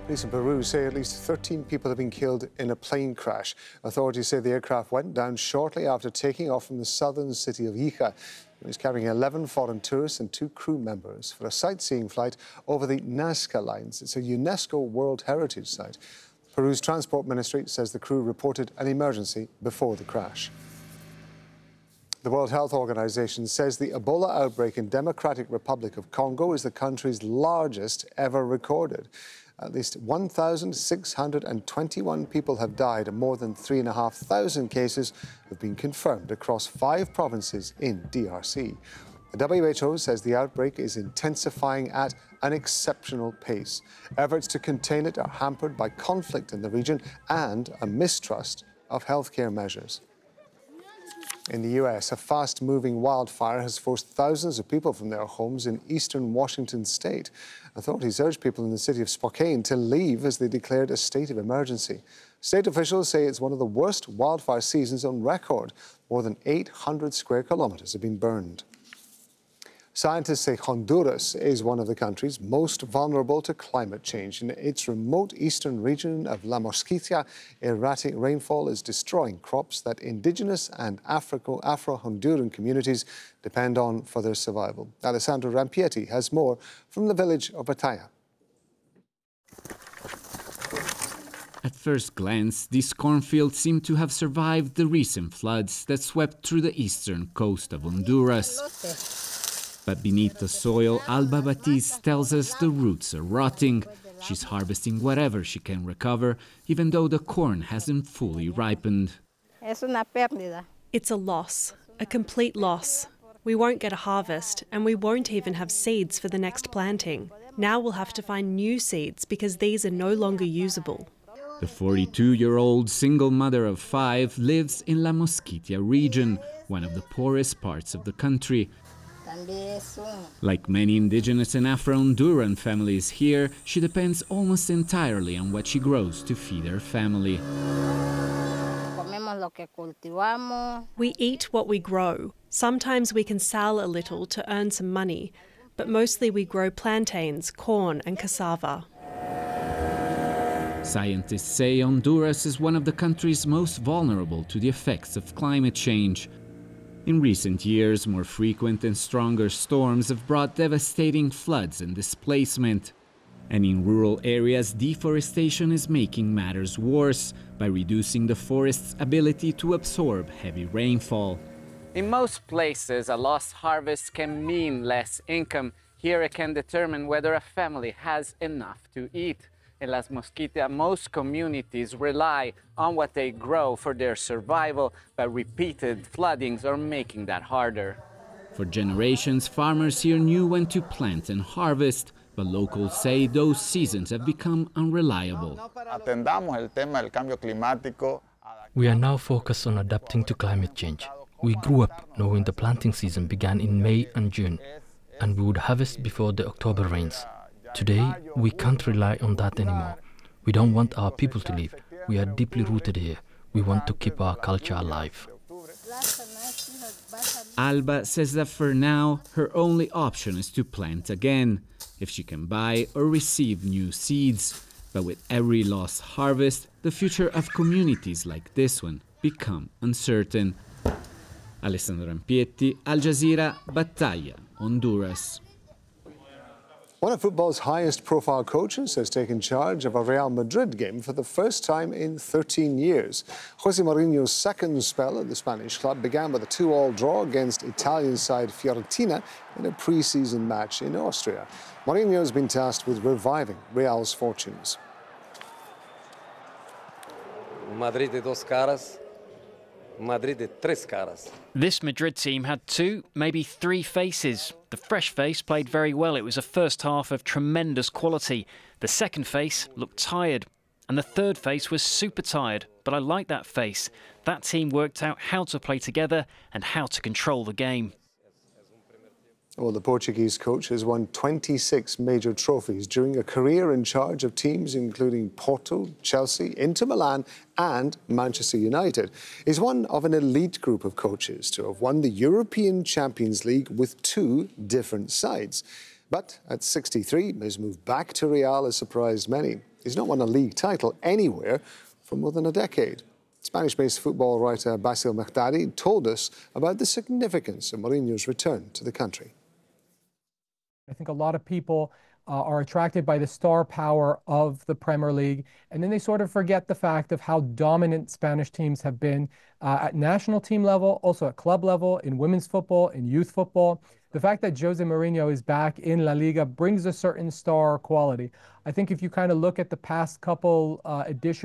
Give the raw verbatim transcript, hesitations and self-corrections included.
Police in Peru say at least thirteen people have been killed in a plane crash. Authorities say the aircraft went down shortly after taking off from the southern city of Ica. It was carrying eleven foreign tourists and two crew members for a sightseeing flight over the Nazca Lines. It's a UNESCO World Heritage Site. Peru's Transport Ministry says the crew reported an emergency before the crash. The World Health Organization says the Ebola outbreak in Democratic Republic of Congo is the country's largest ever recorded. At least one thousand six hundred twenty-one people have died and more than three thousand five hundred cases have been confirmed across five provinces in D R C. The W H O says the outbreak is intensifying at an exceptional pace. Efforts to contain it are hampered by conflict in the region and a mistrust of healthcare measures. In the U S, a fast-moving wildfire has forced thousands of people from their homes in eastern Washington state. Authorities urge people in the city of Spokane to leave as they declared a state of emergency. State officials say it's one of the worst wildfire seasons on record. More than eight hundred square kilometers have been burned. Scientists say Honduras is one of the countries most vulnerable to climate change. In its remote eastern region of La Mosquitia, erratic rainfall is destroying crops that indigenous and Afro- Afro-Honduran communities depend on for their survival. Alessandro Rampietti has more from the village of Batalla. At first glance, these cornfields seem to have survived the recent floods that swept through the eastern coast of Honduras. But beneath the soil, Alba Batiz tells us the roots are rotting. She's harvesting whatever she can recover, even though the corn hasn't fully ripened. It's a loss, a complete loss. We won't get a harvest, and we won't even have seeds for the next planting. Now we'll have to find new seeds because these are no longer usable. The forty-two-year-old single mother of five lives in La Mosquitia region, one of the poorest parts of the country. Like many indigenous and Afro-Honduran families here, she depends almost entirely on what she grows to feed her family. We eat what we grow. Sometimes we can sell a little to earn some money, but mostly we grow plantains, corn and cassava. Scientists say Honduras is one of the countries most vulnerable to the effects of climate change. In recent years, more frequent and stronger storms have brought devastating floods and displacement. And in rural areas, deforestation is making matters worse by reducing the forest's ability to absorb heavy rainfall. In most places, a lost harvest can mean less income. Here it can determine whether a family has enough to eat. In Las Mosquitia, most communities rely on what they grow for their survival, but repeated floodings are making that harder. For generations, farmers here knew when to plant and harvest, but locals say those seasons have become unreliable. We are now focused on adapting to climate change. We grew up knowing the planting season began in May and June, and we would harvest before the October rains. Today, we can't rely on that anymore. We don't want our people to leave. We are deeply rooted here. We want to keep our culture alive. Alba says that for now, her only option is to plant again, if she can buy or receive new seeds. But with every lost harvest, the future of communities like this one become uncertain. Alessandro Rampietti, Al Jazeera, Batalla, Honduras. One of football's highest-profile coaches has taken charge of a Real Madrid game for the first time in thirteen years. Jose Mourinho's second spell at the Spanish club began with a two-all draw against Italian side Fiorentina in a pre-season match in Austria. Mourinho has been tasked with reviving Real's fortunes. Madrid de dos caras. Madrid de tres caras. This Madrid team had two, maybe three faces. The fresh face played very well. It was a first half of tremendous quality. The second face looked tired. And the third face was super tired. But I like that face. That team worked out how to play together and how to control the game. Well, the Portuguese coach has won twenty-six major trophies during a career in charge of teams including Porto, Chelsea, Inter Milan and Manchester United. He's one of an elite group of coaches to have won the European Champions League with two different sides. But at sixty-three, his move back to Real has surprised many. He's not won a league title anywhere for more than a decade. Spanish-based football writer Basil Mekdadi told us about the significance of Mourinho's return to the country. I think a lot of people uh, are attracted by the star power of the Premier League, and then they sort of forget the fact of how dominant Spanish teams have been uh, at national team level, also at club level, in women's football, in youth football. The fact that Jose Mourinho is back in La Liga brings a certain star quality. I think if you kind of look at the past couple uh, editions